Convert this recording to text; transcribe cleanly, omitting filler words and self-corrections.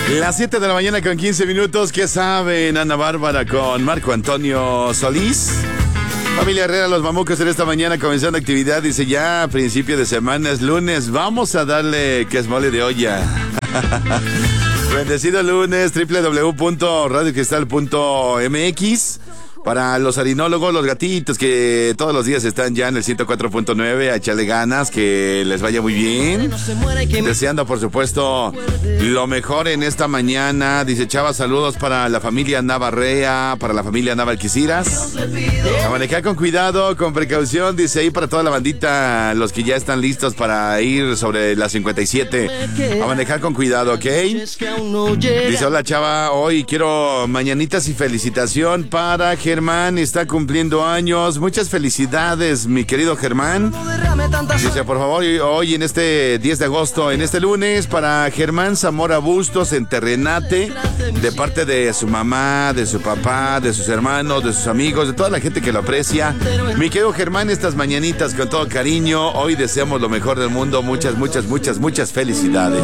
Las 7 de la mañana con 15 minutos. ¿Qué saben? Ana Bárbara con Marco Antonio Solís. Familia Herrera, los mamucos en esta mañana comenzando actividad. Dice ya, principio de semana, es lunes. Vamos a darle que es mole de olla. Bendecido lunes, www.radiocristal.mx. Para los harinólogos, los gatitos que todos los días están ya en el 104.9, a echarle ganas, que les vaya muy bien. Deseando, por supuesto, lo mejor en esta mañana. Dice Chava, saludos para la familia Navarrea, para la familia Navalquiciras. A manejar con cuidado, con precaución, dice ahí para toda la bandita, los que ya están listos para ir sobre la 57. A manejar con cuidado, ¿ok? Dice, hola Chava, hoy quiero mañanitas y felicitación para Germán, está cumpliendo años. Muchas felicidades, mi querido Germán. Dice, por favor, hoy en este 10 de agosto, en este lunes, para Germán Zamora Bustos en Terrenate, de parte de su mamá, de su papá, de sus hermanos, de sus amigos, de toda la gente que lo aprecia. Mi querido Germán, estas mañanitas con todo cariño. Hoy deseamos lo mejor del mundo. Muchas, muchas, muchas, muchas felicidades.